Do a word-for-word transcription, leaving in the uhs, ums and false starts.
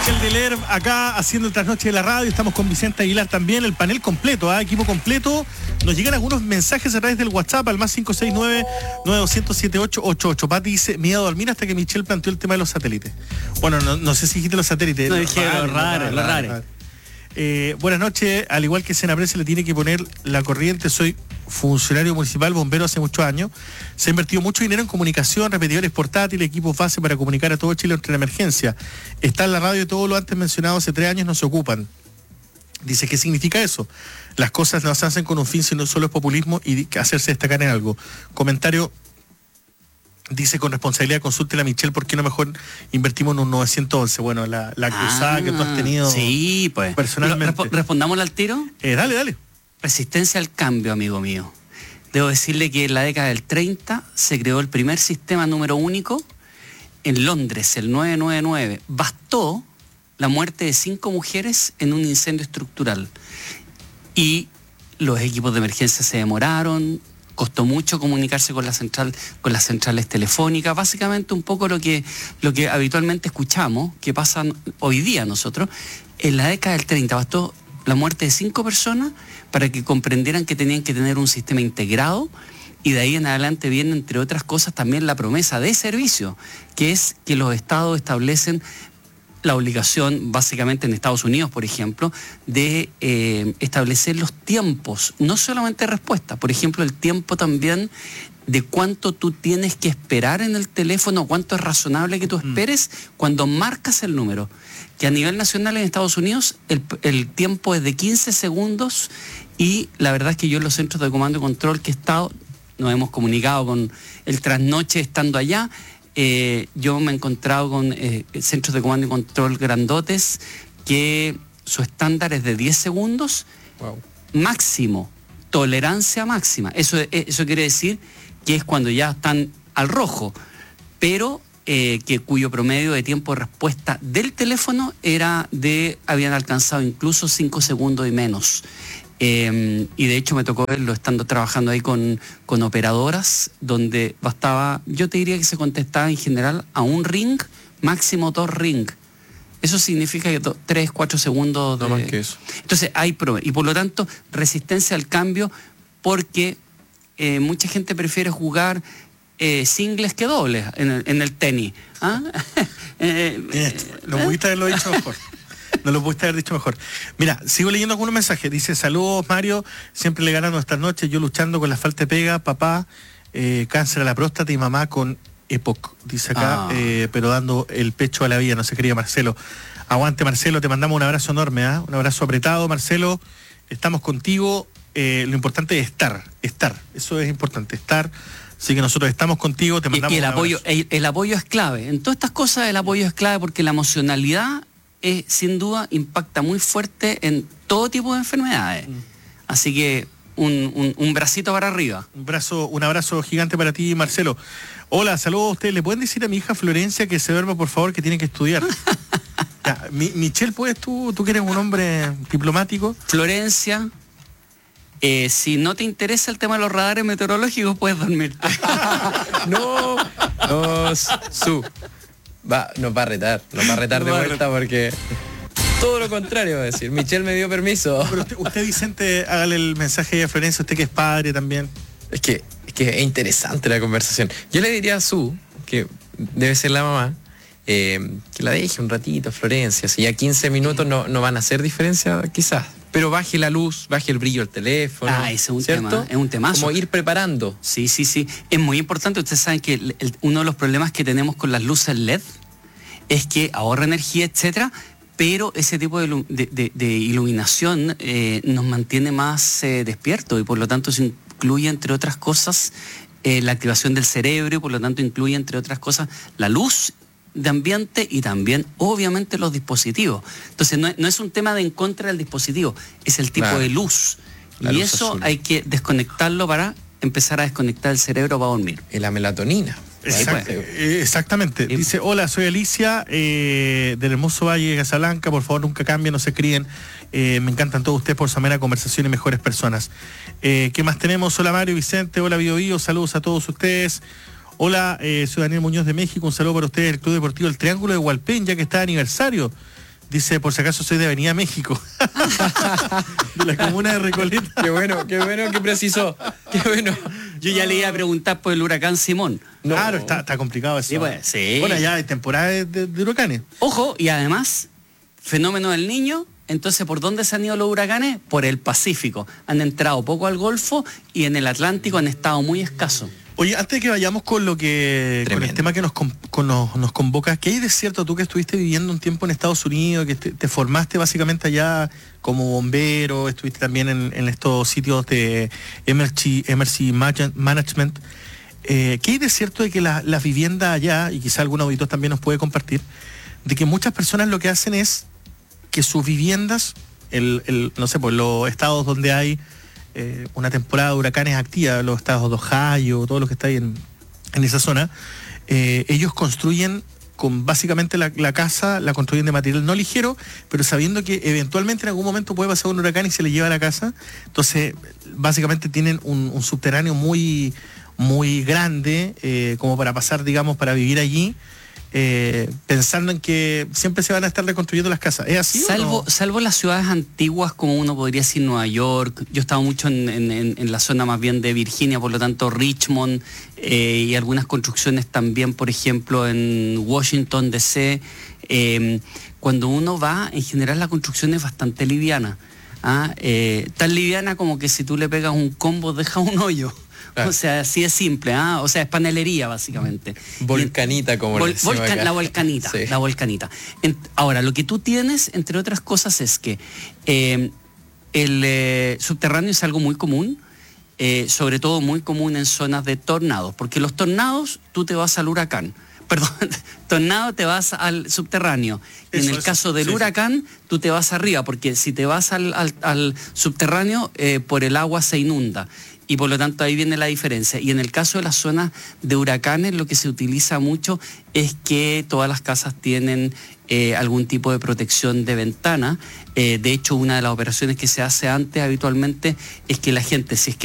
Michel Deler acá haciendo el trasnoche de la radio. Estamos con Vicente Aguilar también, el panel completo, ¿eh? Equipo completo. Nos llegan algunos mensajes a través del WhatsApp al más cinco seis nueve, nueve dos cero siete ocho ocho ocho. Pati dice, me iba a dormir hasta que Michel planteó el tema de los satélites. Bueno, no, no sé si dijiste los satélites. No, dije lo raro, lo raro. Eh, buenas noches, al igual que Senapred se le tiene que poner la corriente, soy funcionario municipal, bombero hace muchos años, se ha invertido mucho dinero en comunicación, repetidores portátiles, equipos base para comunicar a todo Chile entre la emergencia. Está en la radio y todo lo antes mencionado hace tres años no se ocupan. Dice, ¿qué significa eso? Las cosas no se hacen con un fin, sino solo es populismo y hacerse destacar en algo. Comentario. Dice, con responsabilidad, consulten a Michelle por qué no mejor invertimos en un novecientos once. Bueno, la, la cruzada ah, que tú has tenido. Sí, pues. Personalmente. Resp- ¿Respondámosle al tiro? Eh, dale, dale. Resistencia al cambio, amigo mío. Debo decirle que en la década del treinta se creó el primer sistema número único en Londres, el nueve nueve nueve. Bastó la muerte de cinco mujeres en un incendio estructural. Y los equipos de emergencia se demoraron. Costó mucho comunicarse con la central, con las centrales telefónicas, básicamente un poco lo que, lo que habitualmente escuchamos, que pasa hoy día nosotros. En la década del treinta bastó la muerte de cinco personas para que comprendieran que tenían que tener un sistema integrado, y de ahí en adelante viene, entre otras cosas, también la promesa de servicio, que es que los estados establecen la obligación, básicamente en Estados Unidos, por ejemplo, de eh, establecer los tiempos, no solamente respuesta, por ejemplo, el tiempo también de cuánto tú tienes que esperar en el teléfono, cuánto es razonable que tú esperes mm. cuando marcas el número. Que a nivel nacional en Estados Unidos el, el tiempo es de quince segundos, y la verdad es que yo en los centros de comando y control que he estado, nos hemos comunicado con el trasnoche estando allá. Eh, yo me he encontrado con eh, centros de comando y control grandotes que su estándar es de diez segundos, wow. Máximo, tolerancia máxima. Eso, eso quiere decir que es cuando ya están al rojo, pero eh, que cuyo promedio de tiempo de respuesta del teléfono era de, habían alcanzado incluso cinco segundos y menos. Eh, y de hecho me tocó verlo estando trabajando ahí con, con operadoras, donde bastaba, yo te diría que se contestaba en general a un ring, máximo dos ring. Eso significa que do, tres, cuatro segundos de... No más que eso. Entonces hay pruebas, y por lo tanto resistencia al cambio, porque eh, mucha gente prefiere jugar eh, singles que dobles en el, en el tenis. ¿Ah? eh, eh, lo pudiste haberlo dicho mejor. No lo pudiste haber dicho mejor. Mira, sigo leyendo algunos mensajes. Dice, saludos Mario, siempre le ganan nuestras noches, yo luchando con la falta de pega, papá, eh, cáncer a la próstata y mamá con E P O C, dice acá, ah. eh, pero dando el pecho a la vida, no se quería Marcelo. Aguante Marcelo, te mandamos un abrazo enorme, ¿eh? Un abrazo apretado, Marcelo, estamos contigo, eh, lo importante es estar, estar, eso es importante, estar. Así que nosotros estamos contigo, te mandamos y, y el un apoyo, el, el apoyo es clave. En todas estas cosas el apoyo es clave, porque la emocionalidad Eh, sin duda impacta muy fuerte en todo tipo de enfermedades. Mm. Así que un, un, un bracito para arriba. Un brazo, un abrazo gigante para ti, Marcelo. Hola, saludos a ustedes. ¿Le pueden decir a mi hija Florencia que se duerma, por favor, que tiene que estudiar? Ya, mi, Michelle, ¿puedes tú, tú que eres un hombre diplomático? Florencia, eh, si no te interesa el tema de los radares meteorológicos, puedes dormir. no, no, su... Va, nos va a retar, nos va a retar de vuelta porque todo lo contrario va a decir. Michelle me dio permiso. Pero usted, usted, Vicente, hágale el mensaje a Florencia, usted que es padre también. Es que, es que es interesante la conversación. Yo le diría a Su, que debe ser la mamá, eh, que la deje un ratito, Florencia. Si ya quince minutos no, no van a hacer diferencia, quizás. Pero baje la luz, baje el brillo del teléfono. Ah, ese es un ¿cierto? tema, es un temazo. Como ir preparando. Sí, sí, sí. Es muy importante. Ustedes saben que el, el, uno de los problemas que tenemos con las luces L E D es que ahorra energía, etcétera, pero ese tipo de, de, de, de iluminación eh, nos mantiene más eh, despiertos, y por lo tanto se incluye, entre otras cosas, eh, la activación del cerebro, y por lo tanto incluye, entre otras cosas, la luz de ambiente y también, obviamente, los dispositivos. Entonces, no es, no es un tema de en contra del dispositivo, es el tipo claro. de luz. La y luz eso azul. Hay que desconectarlo para empezar a desconectar el cerebro para dormir. Y la melatonina. Exact, exactamente. Sí. Dice, hola, soy Alicia, eh, del hermoso Valle de Casablanca, por favor nunca cambien, no se críen. Eh, me encantan todos ustedes por su amena conversación y mejores personas. Eh, ¿Qué más tenemos? Hola Mario, Vicente, hola Bio Bio, saludos a todos ustedes. Hola, eh, soy Daniel Muñoz de México, un saludo para ustedes del Club Deportivo El Triángulo de Hualpén, ya que está de aniversario. Dice, por si acaso soy de Avenida México. De la comuna de Recoleta. Qué bueno, qué bueno que precisó. Qué bueno. Yo ya le iba a preguntar por el huracán Simón. No. Claro, está, está complicado eso. Sí, pues, sí. Bueno, ya hay temporada de, de- de huracanes. Ojo, y además, fenómeno del Niño. Entonces, ¿por dónde se han ido los huracanes? Por el Pacífico. Han entrado poco al Golfo y en el Atlántico han estado muy escasos. Oye, antes de que vayamos con lo que con el Tremendo. tema que nos, con- con- nos, nos convoca, ¿qué hay de cierto tú que estuviste viviendo un tiempo en Estados Unidos, que te, te formaste básicamente allá como bombero, estuviste también en, en estos sitios de Emergency, emergency Magen- Management? Eh, ¿Qué hay de cierto de que la- las viviendas allá, y quizá algún auditor también nos puede compartir, de que muchas personas lo que hacen es que sus viviendas, el, el, no sé, pues los estados donde hay eh, una temporada de huracanes activa, los estados de Ohio, todo lo que está ahí en, en esa zona, eh, ellos construyen con básicamente la, la casa, la construyen de material no ligero, pero sabiendo que eventualmente en algún momento puede pasar un huracán y se le lleva la casa. Entonces, básicamente tienen un, un subterráneo muy, muy grande, eh, como para pasar, digamos, para vivir allí. Eh, pensando en que siempre se van a estar reconstruyendo las casas. ¿Es así? Salvo, o no? salvo las ciudades antiguas, como uno podría decir Nueva York. Yo he estado mucho en, en- en- en la zona más bien de Virginia, por lo tanto Richmond, eh, y algunas construcciones también, por ejemplo, en Washington D C. Eh, cuando uno va, en general la construcción es bastante liviana. ¿ah? Eh, tan liviana como que si tú le pegas un combo deja un hoyo. Claro. O sea, así es simple, ¿ah? O sea, es panelería básicamente. Volcanita, como le Vol- decimos volcan- acá. la volcanita, Sí. la volcanita. En- ahora, lo que tú tienes, entre otras cosas, es que eh, el eh, subterráneo es algo muy común, eh, sobre todo muy común en zonas de tornados, porque los tornados, tú te vas al huracán. Perdón, tornado te vas al subterráneo. Y en Eso, el eso, caso del sí, sí. huracán, tú te vas arriba, porque si te vas al, al- al subterráneo, eh, por el agua se inunda. Y por lo tanto ahí viene la diferencia. Y en el caso de las zonas de huracanes, lo que se utiliza mucho es que todas las casas tienen eh, algún tipo de protección de ventana. Eh, de hecho, una de las operaciones que se hace antes habitualmente es que la gente, si es que